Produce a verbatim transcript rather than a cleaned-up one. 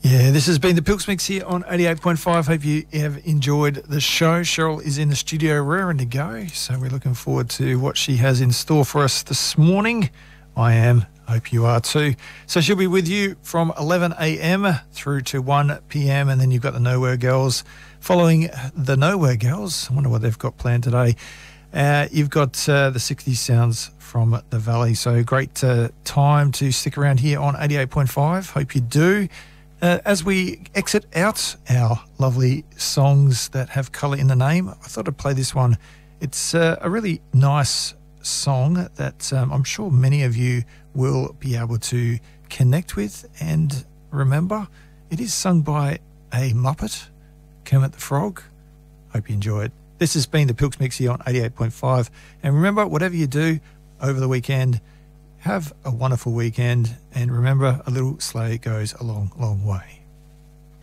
Yeah, this has been the Pilks Mix here on eighty-eight point five. Hope you have enjoyed the show. Cheryl is in the studio raring to go, so we're looking forward to what she has in store for us this morning. I am. Hope you are too. So she'll be with you from eleven a.m. through to one p.m. and then you've got the Nowhere Girls. Following the Nowhere Girls, I wonder what they've got planned today. Uh, you've got uh, the sixties sounds from the Valley. So great uh, time to stick around here on eighty-eight point five. Hope you do. Uh, as we exit out our lovely songs that have colour in the name, I thought I'd play this one. It's uh, a really nice song that um, I'm sure many of you will be able to connect with and remember. It is sung by a Muppet, Kermit the Frog. Hope you enjoy it. This has been the Pilks Mix here on eighty-eight point five. And remember, whatever you do over the weekend, have a wonderful weekend, and remember, a little sleigh goes a long, long way.